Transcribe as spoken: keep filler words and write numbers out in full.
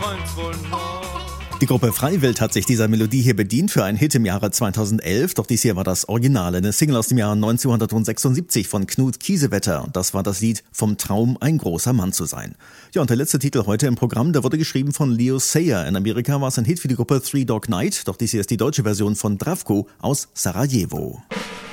träumt wohl noch. Die Gruppe Freiwild hat sich dieser Melodie hier bedient für einen Hit im Jahre zweitausendelf, doch dies hier war das Original, eine Single aus dem Jahr neunzehnhundertsechsundsiebzig von Knut Kiesewetter. Das war das Lied Vom Traum, ein großer Mann zu sein. Ja, und der letzte Titel heute im Programm, der wurde geschrieben von Leo Sayer. In Amerika war es ein Hit für die Gruppe Three Dog Night, doch dies hier ist die deutsche Version von Dravko aus Sarajevo.